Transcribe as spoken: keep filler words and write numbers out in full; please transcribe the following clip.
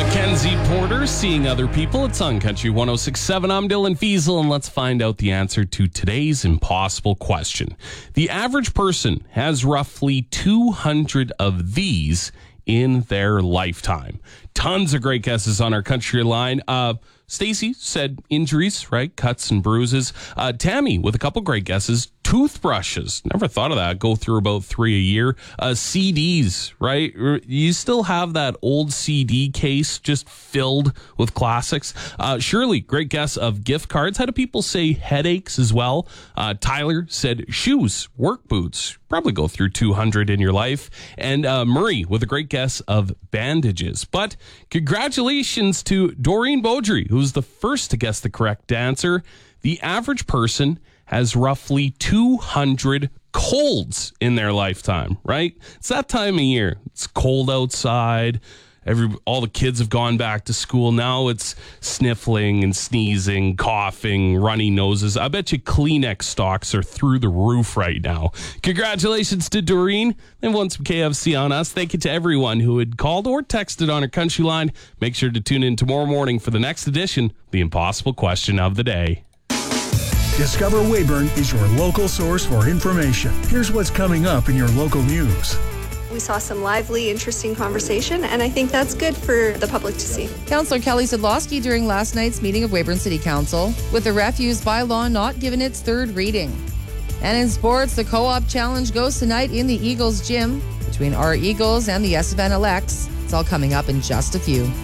Kenzie Porter, Seeing Other People. It's on Country one oh six point seven. I'm Dylan Fiesel, and let's find out the answer to today's impossible question. The average person has roughly two hundred of these in their lifetime. Tons of great guesses on our country line. Uh, Stacy said injuries, right? Cuts and bruises. Uh, Tammy with a couple great guesses. Toothbrushes. Never thought of that. Go through about three a year. Uh, C Ds, right? You still have that old C D case just filled with classics. Uh, Shirley, great guess of gift cards. How do people say headaches as well? Uh, Tyler said shoes, work boots. Probably go through two hundred in your life. And uh, Murray with a great guess of bandages. But congratulations to Doreen Beaudry, who's the first to guess the correct answer. The average person has roughly two hundred colds in their lifetime, right? It's that time of year. It's cold outside. Every all the kids have gone back to school. Now it's sniffling and sneezing, coughing, runny noses. I bet you Kleenex stocks are through the roof right now. Congratulations to Doreen. They've won some K F C on us. Thank you to everyone who had called or texted on our country line. Make sure to tune in tomorrow morning for the next edition, the impossible question of the day. Discover Weyburn is your local source for information. Here's what's coming up in your local news. We saw some lively, interesting conversation, and I think that's good for the public to see. Councillor Kelly Sadlowski during last night's meeting of Weyburn City Council, with the refuse bylaw not given its third reading. And in sports, the Co-op Challenge goes tonight in the Eagles gym between our Eagles and the S F N L X. It's all coming up in just a few.